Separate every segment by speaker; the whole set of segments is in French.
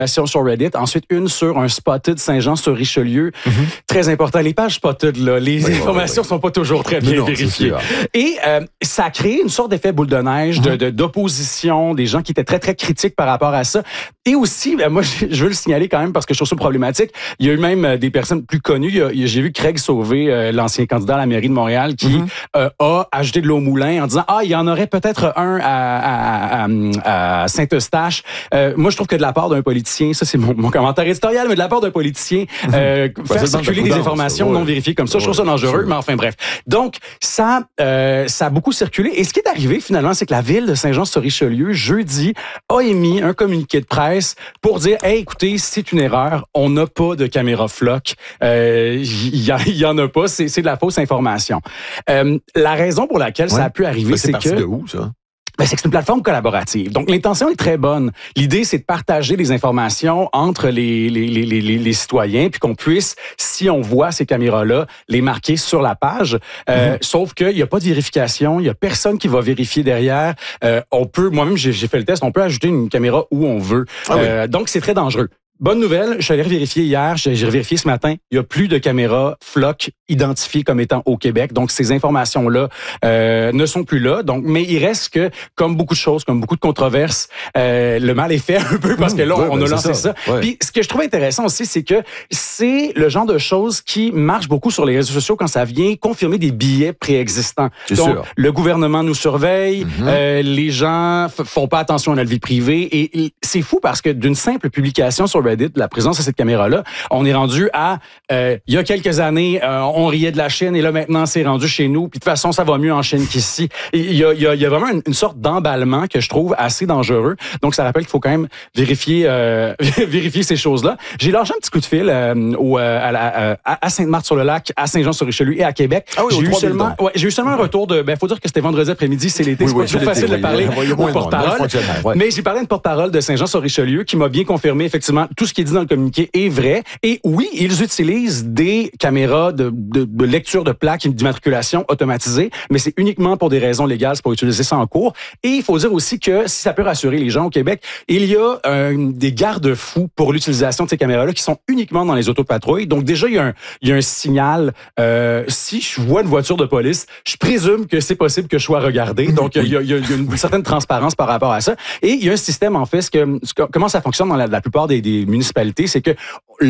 Speaker 1: sur Reddit. Ensuite, une sur un Spotted Saint-Jean-sur-Richelieu. Très important. Les pages Spotted, là, les informations sont pas toujours très bien vérifiées. Et ça a créé une sorte d'effet boule de neige d'opposition, des gens qui étaient très, très critiques par rapport à ça. Et aussi, moi, je veux le signaler quand même parce que je trouve ça problématique. Il y a eu même des personnes plus connues. J'ai vu Craig Sauvé, l'ancien candidat à la mairie de Montréal, qui a ajouté de l'eau au moulin en disant « Ah, il y en aurait peut-être un à Saint-Eustache. » Moi, je trouve que de la part d'un politicien, ça c'est mon commentaire éditorial, mais de la part d'un politicien, faire circuler des informations non vérifiées comme ça, je trouve ça dangereux, mais enfin bref. Donc, ça a beaucoup circulé. Et ce qui est arrivé finalement, c'est que la ville de Saint-Jean-sur-Richelieu, jeudi, a émis un communiqué de presse pour dire « Hey, écoutez, c'est une erreur, on n'a pas de caméra floc. Il y en a pas, c'est de la fausse information. » La raison pour laquelle ça a pu arriver, c'est que...
Speaker 2: de où, ça?
Speaker 1: C'est que c'est une plateforme collaborative. Donc, l'intention est très bonne. L'idée, c'est de partager les informations entre les citoyens, puis qu'on puisse, si on voit ces caméras-là, les marquer sur la page. Sauf qu'il n'y a pas de vérification, il n'y a personne qui va vérifier derrière. On peut, moi-même, j'ai fait le test, on peut ajouter une caméra où on veut. Donc, c'est très dangereux. Bonne nouvelle, je suis allé vérifier hier, j'ai vérifié ce matin, il n'y a plus de caméras floc identifiées comme étant au Québec. Donc, ces informations-là ne sont plus là. Donc, mais il reste que, comme beaucoup de choses, comme beaucoup de controverses, le mal est fait un peu parce que là, on a lancé ça. Puis, ce que je trouve intéressant aussi, c'est que c'est le genre de choses qui marche beaucoup sur les réseaux sociaux quand ça vient confirmer des billets préexistants. Donc, le gouvernement nous surveille, les gens font pas attention à notre vie privée et c'est fou parce que d'une simple publication sur Reddit, la présence de cette caméra-là, on est rendu à, il y a quelques années, on riait de la Chine et là maintenant c'est rendu chez nous. Puis de toute façon, ça va mieux en Chine qu'ici. Il y a vraiment une sorte d'emballement que je trouve assez dangereux. Donc ça rappelle qu'il faut quand même vérifier ces choses-là. J'ai lâché un petit coup de fil à Sainte-Marthe-sur-le-Lac, à Saint-Jean-sur-Richelieu et à Québec. J'ai eu seulement un retour de... faut dire que c'était vendredi après-midi, c'est l'été, c'est pas toujours facile de parler au porte-parole. Mais j'ai parlé à une porte-parole de Saint-Jean-sur-Richelieu qui m'a bien confirmé effectivement tout ce qui est dit dans le communiqué est vrai. Et oui, ils utilisent des caméras de lecture de plaques d'immatriculation automatisées, mais c'est uniquement pour des raisons légales, c'est pour utiliser ça en cours. Et il faut dire aussi que, si ça peut rassurer les gens au Québec, il y a des garde-fous pour l'utilisation de ces caméras-là qui sont uniquement dans les autopatrouilles. Donc déjà, il y a un signal. Si je vois une voiture de police, je présume que c'est possible que je sois regardé. Donc il y a une certaine transparence par rapport à ça. Et il y a un système, en fait, comment ça fonctionne dans la plupart des municipalités, c'est que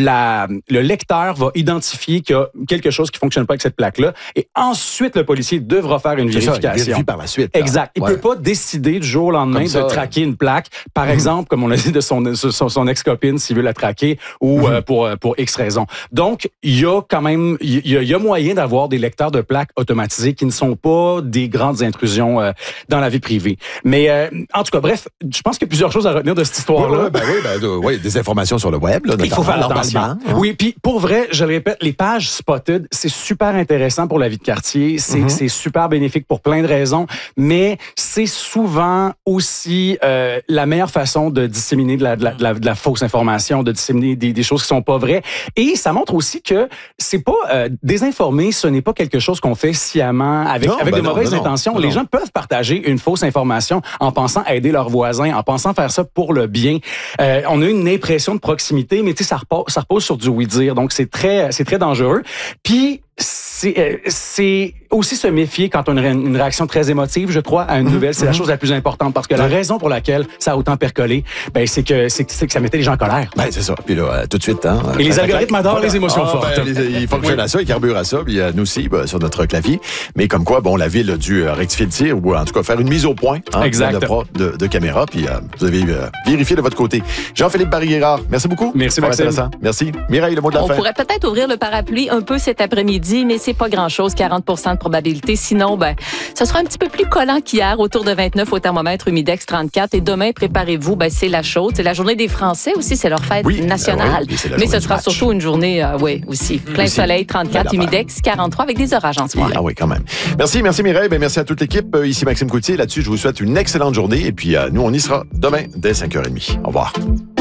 Speaker 1: le lecteur va identifier qu'il y a quelque chose qui fonctionne pas avec cette plaque-là et ensuite le policier devra faire une vérification.
Speaker 2: Ça, il vérifie par la suite.
Speaker 1: Exact. Il peut pas décider du jour au lendemain de traquer une plaque, par exemple, comme on a dit de son ex-copine s'il veut la traquer ou pour X raison. Donc, il y a quand même, il y a moyen d'avoir des lecteurs de plaques automatisés qui ne sont pas des grandes intrusions dans la vie privée. Mais en tout cas, bref, je pense qu'il y a plusieurs choses à retenir de cette histoire-là.
Speaker 2: Des informations sur le web. Là,
Speaker 1: il faut faire attention. Oui, puis pour vrai, je le répète, les pages Spotted, c'est super intéressant pour la vie de quartier, c'est super bénéfique pour plein de raisons, mais c'est souvent aussi la meilleure façon de disséminer de la fausse information, de disséminer des choses qui sont pas vraies. Et ça montre aussi que c'est pas désinformer, ce n'est pas quelque chose qu'on fait sciemment avec de mauvaises intentions. Les gens peuvent partager une fausse information en pensant aider leurs voisins, en pensant faire ça pour le bien. On a une impression de proximité, mais tu sais, ça repose sur du oui-dire. Donc, c'est très dangereux. Puis, c'est aussi se méfier quand on a une réaction très émotive, je crois, à une nouvelle. C'est la chose la plus importante parce que la raison pour laquelle ça a autant percolé, c'est que ça mettait les gens en colère.
Speaker 2: C'est ça. Puis là, tout de suite,
Speaker 1: et les algorithmes adorent les émotions fortes.
Speaker 2: Ils fonctionnent à ça, ils carburent à ça, puis nous aussi, sur notre clavier. Mais comme quoi, la ville a dû rectifier le tir ou en tout cas faire une mise au point.
Speaker 1: Exact.
Speaker 2: De caméra, puis vous avez vérifié de votre côté. Jean-Philippe Barry-Guérard, merci beaucoup.
Speaker 1: Merci, Maxime.
Speaker 2: Merci. Mireille, le mot de la fin.
Speaker 3: On pourrait peut-être ouvrir le parapluie un peu cet après-midi, mais c'est pas grand-chose, 40% de probabilité. Sinon, ce sera un petit peu plus collant qu'hier, autour de 29 au thermomètre, humidex 34. Et demain, préparez-vous, c'est la chaude. C'est la journée des Français aussi, c'est leur fête nationale. Mais ce sera surtout une journée, aussi. Plein soleil, 34, humidex 43, avec des orages en soirée.
Speaker 2: Ah oui, quand même. Merci Mireille. Merci à toute l'équipe. Ici Maxime Coutier. Là-dessus, je vous souhaite une excellente journée. Et puis, nous, on y sera demain dès 5h30. Au revoir.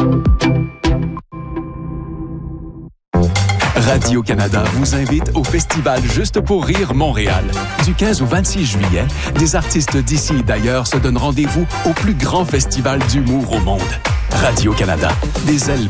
Speaker 4: Radio-Canada vous invite au festival Juste pour rire Montréal. Du 15 au 26 juillet, des artistes d'ici et d'ailleurs se donnent rendez-vous au plus grand festival d'humour au monde. Radio-Canada. Des ailes